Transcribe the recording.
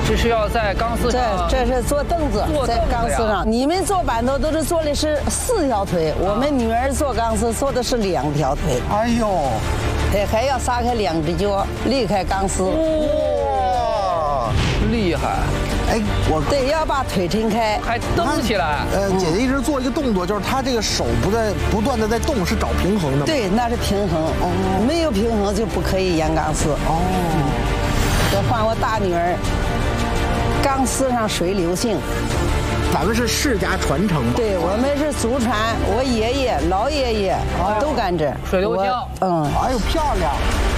这是要在钢丝上， 这是坐凳子，在钢丝上。你们坐板头都是坐的是4条腿，我们女儿坐钢丝坐的是2条腿。 哎呦， 还要撒开2只脚，离开钢丝。 哇， 厉害！ 哎， 对，要把腿抻开， 还蹬起来。 姐姐一直做一个动作，就是她这个手不断的在动，是找平衡的。 对，那是平衡。哦，没有平衡就不可以沿钢丝。哦，这换我大女儿，钢丝上水流性。 咱们是世家传承嘛？ 对，我们是祖传，我爷爷、老爷爷都干这。 水流性。 哎呦，漂亮。